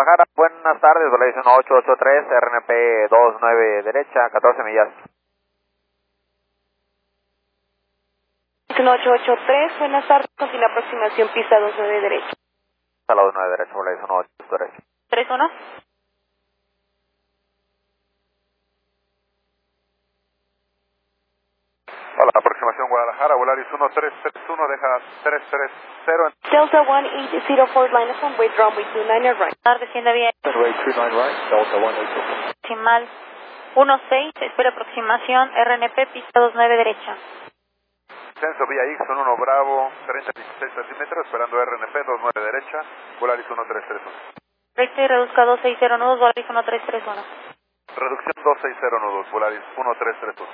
Guadalajara, buenas tardes, Volaris 1883, RNP 29 derecha, 14 millas. 1883, buenas tardes, continúa aproximación pista 29 derecha. A la 29 derecha, Volaris 18 derecha. 31. Hola, aproximación Guadalajara, Volaris 1331, deja 330. Delta 1804, line up on way, runway 29 right. Desciende bien. Runway 29 right, Delta 1804. Decimal 16, espera aproximación, RNP, pista 29 derecha. Descenso vía X1 Bravo, 30-16 centímetros, esperando RNP 29 derecha, Volaris 1331. Recta y reduzca 260 nudos, Volaris 1331. Reducción 260 nudos, Volaris 1331.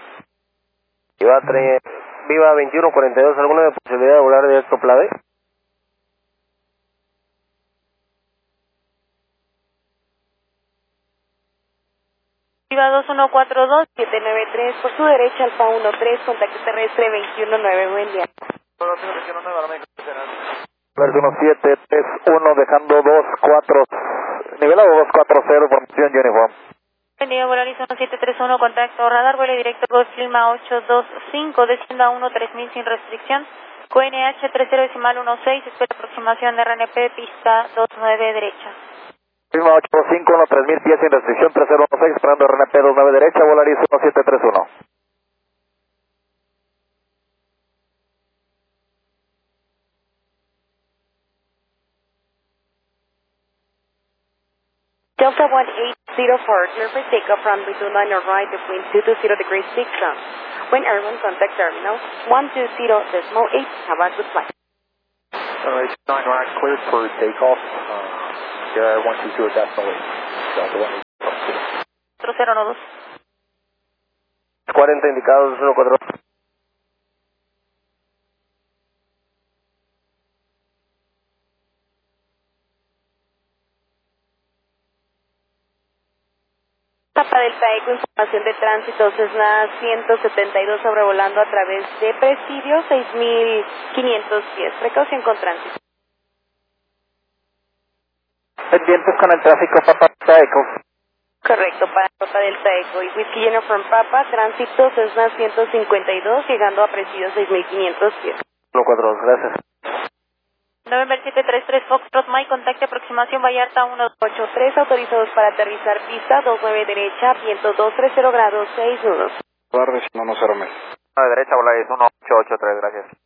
Viva 2142, ¿alguna posibilidad de volar directo Plave? Viva 2142, 793, por su derecha, Alfa 13, contacto terrestre 219, buen día. Volaris 1731, dejando 24, nivelado 240, formación Uniform. Buen día, Volaris 1731, contacto radar, vuelo directo Gulf Lima 825, descienda 13000 sin restricción, QNH 30.16, espera aproximación de RNP, pista 29 derecha. Lima 825, 3000 pies sin restricción, 3016, esperando RNP 29 derecha, Volaris 1731. Delta 1804, clear for takeoff from between line or right between 220 degrees 6 down. When airborne, contact terminal 120.8. Have a good flight. Runway 29 right, cleared for takeoff. 120 decimal 8. Delta 1804. 30 nudos. 40 indicados, 142. Tapa del Taeco, información de tránsito, Cessna 172 sobrevolando a través de Presidio 6500 pies. Precaución con tránsito. Pendientes con el tráfico, Papa Taeco. Correcto, para Tapa del Taeco y Whiskey Uniform Papa, tránsito Cessna 152 llegando a Presidio 6500 pies. 142, gracias. November 733 Foxtrot Mike, contacte aproximación Vallarta 183, autorizados para aterrizar pista 29 derecha, viento 230 grados, 6 nudos. Guardia 110 mes. 9 derecha, Volaris 1883, gracias.